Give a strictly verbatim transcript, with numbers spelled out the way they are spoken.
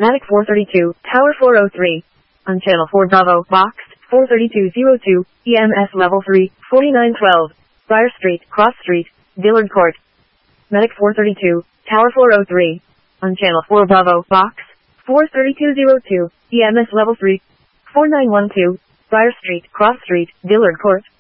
Matic four thirty-two, Tower four oh three. On Channel four Bravo, Box, four thirty-two oh two, E M S Level three, forty-nine twelve. Briar Street, Cross Street, Dillard Court. Matic four thirty-two, Tower four oh three. On Channel four Bravo, Box, four thirty-two oh two, E M S Level three, four nine one two. Briar Street, Cross Street, Dillard Court.